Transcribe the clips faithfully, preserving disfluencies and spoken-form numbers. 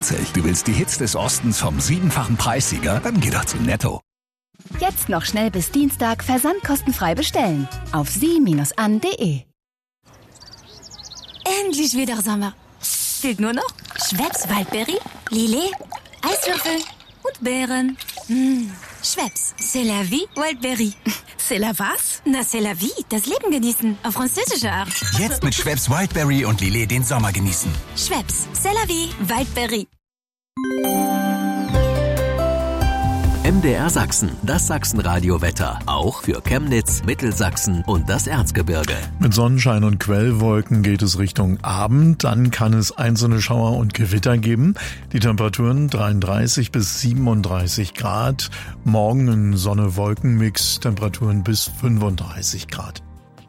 vierzig. Du willst die Hits des Ostens vom siebenfachen Preissieger? Dann geh doch zu Netto. Jetzt noch schnell bis Dienstag versandkostenfrei bestellen. Auf sie Bindestrich an Punkt de. Endlich wieder Sommer. Fehlt nur noch Schweppes Waldberry, Lillet, Eiswürfel und Beeren. Mmh. Schweppes, c'est la vie, Waldberry. C'est la was? Na, c'est la vie, das Leben genießen, auf französische Art. Jetzt mit Schweppes Wildberry und Lillet den Sommer genießen. Schweppes, c'est la vie, Waldberry. M D R Sachsen, das Sachsenradio-Wetter. Auch für Chemnitz, Mittelsachsen und das Erzgebirge. Mit Sonnenschein und Quellwolken geht es Richtung Abend. Dann kann es einzelne Schauer und Gewitter geben. Die Temperaturen dreiunddreißig bis siebenunddreißig Grad. Morgen ein Sonne-Wolken-Mix. Temperaturen bis fünfunddreißig Grad.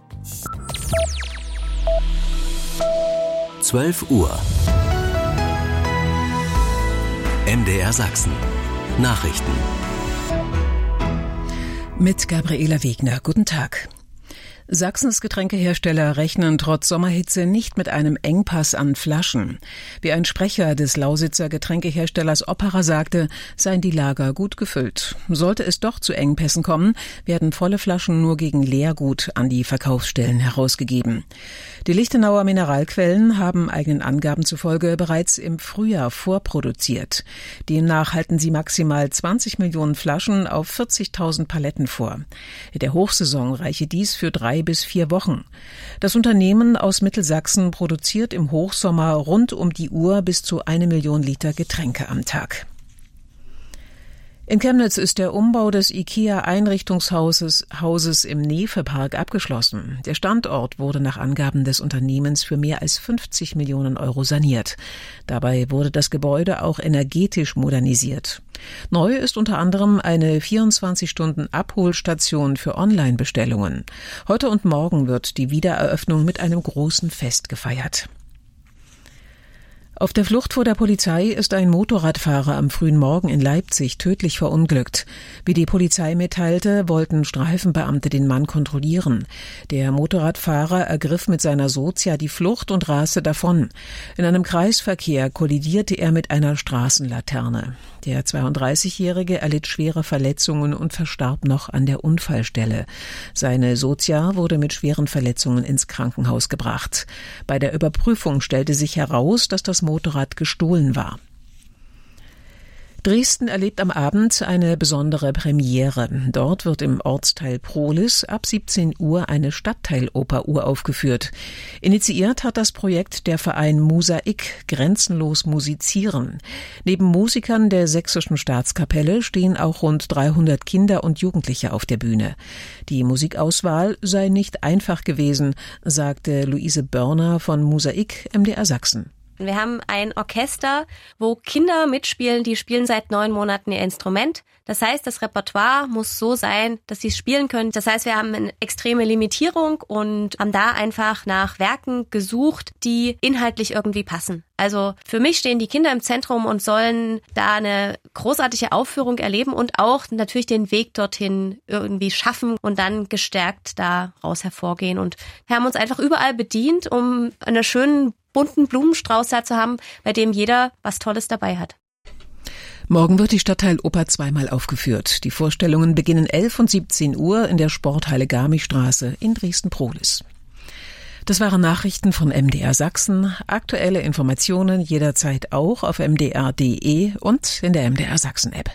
zwölf Uhr. M D R Sachsen. Nachrichten. Mit Gabriela Wegner. Guten Tag. Sachsens Getränkehersteller rechnen trotz Sommerhitze nicht mit einem Engpass an Flaschen. Wie ein Sprecher des Lausitzer Getränkeherstellers Opera sagte, seien die Lager gut gefüllt. Sollte es doch zu Engpässen kommen, werden volle Flaschen nur gegen Leergut an die Verkaufsstellen herausgegeben. Die Lichtenauer Mineralquellen haben eigenen Angaben zufolge bereits im Frühjahr vorproduziert. Demnach halten sie maximal zwanzig Millionen Flaschen auf vierzigtausend Paletten vor. In der Hochsaison reiche dies für drei bis vier Wochen. Das Unternehmen aus Mittelsachsen produziert im Hochsommer rund um die Uhr bis zu eine Million Liter Getränke am Tag. In Chemnitz ist der Umbau des IKEA-Einrichtungshauses Hauses im Nefe-Park abgeschlossen. Der Standort wurde nach Angaben des Unternehmens für mehr als fünfzig Millionen Euro saniert. Dabei wurde das Gebäude auch energetisch modernisiert. Neu ist unter anderem eine vierundzwanzig-Stunden-Abholstation für Online-Bestellungen. Heute und morgen wird die Wiedereröffnung mit einem großen Fest gefeiert. Auf der Flucht vor der Polizei ist ein Motorradfahrer am frühen Morgen in Leipzig tödlich verunglückt. Wie die Polizei mitteilte, wollten Streifenbeamte den Mann kontrollieren. Der Motorradfahrer ergriff mit seiner Sozia die Flucht und raste davon. In einem Kreisverkehr kollidierte er mit einer Straßenlaterne. Der zweiunddreißigjährige erlitt schwere Verletzungen und verstarb noch an der Unfallstelle. Seine Sozia wurde mit schweren Verletzungen ins Krankenhaus gebracht. Bei der Überprüfung stellte sich heraus, dass das Motorrad gestohlen war. Dresden erlebt am Abend eine besondere Premiere. Dort wird im Ortsteil Prohlis ab siebzehn Uhr eine Stadtteiloper uraufgeführt. Initiiert hat das Projekt der Verein Musaik, grenzenlos musizieren. Neben Musikern der Sächsischen Staatskapelle stehen auch rund dreihundert Kinder und Jugendliche auf der Bühne. Die Musikauswahl sei nicht einfach gewesen, sagte Luise Börner von Musaik M D R Sachsen. Wir haben ein Orchester, wo Kinder mitspielen, die spielen seit neun Monaten ihr Instrument. Das heißt, das Repertoire muss so sein, dass sie es spielen können. Das heißt, wir haben eine extreme Limitierung und haben da einfach nach Werken gesucht, die inhaltlich irgendwie passen. Also für mich stehen die Kinder im Zentrum und sollen da eine großartige Aufführung erleben und auch natürlich den Weg dorthin irgendwie schaffen und dann gestärkt daraus hervorgehen. Und wir haben uns einfach überall bedient, um einen schönen bunten Blumenstrauß da zu haben, bei dem jeder was Tolles dabei hat. Morgen wird die Stadtteiloper zweimal aufgeführt. Die Vorstellungen beginnen elf und siebzehn Uhr in der Sporthalle Garmistraße in Dresden-Prohlis. Das waren Nachrichten von M D R Sachsen. Aktuelle Informationen jederzeit auch auf m d r punkt d e und in der M D R Sachsen-App.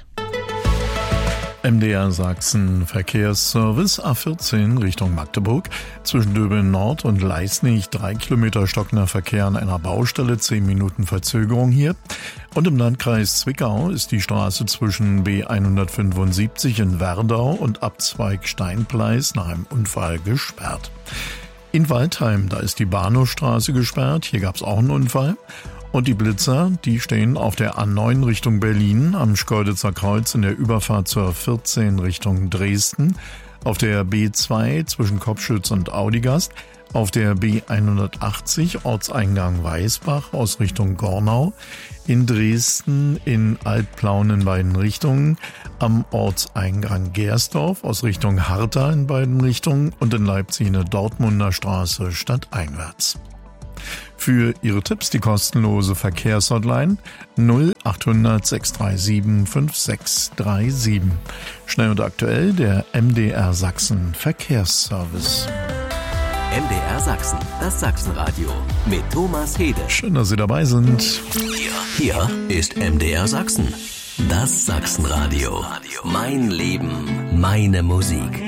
M D R Sachsen Verkehrsservice A vierzehn Richtung Magdeburg. Zwischen Döbeln Nord und Leisnig drei Kilometer stockender Verkehr an einer Baustelle, zehn Minuten Verzögerung hier. Und im Landkreis Zwickau ist die Straße zwischen B hundertfünfundsiebzig in Werdau und Abzweig Steinpleis nach einem Unfall gesperrt. In Waldheim, da ist die Bahnhofstraße gesperrt. Hier gab es auch einen Unfall. Und die Blitzer, die stehen auf der A neun Richtung Berlin, am Schkeuditzer Kreuz in der Überfahrt zur vierzehn Richtung Dresden, auf der B zwei zwischen Kopschütz und Audigast, auf der B hundertachtzig Ortseingang Weißbach aus Richtung Gornau, in Dresden in Altplauen in beiden Richtungen, am Ortseingang Gersdorf aus Richtung Harta in beiden Richtungen und in Leipzig in der Dortmunder Straße stadteinwärts. Für Ihre Tipps die kostenlose Verkehrshotline null achthundert sechs drei sieben fünf sechs drei sieben. Schnell und aktuell der M D R Sachsen Verkehrsservice. M D R Sachsen, das Sachsenradio mit Thomas Hede. Schön, dass Sie dabei sind. Hier, hier ist M D R Sachsen, das Sachsenradio. Mein Leben, meine Musik.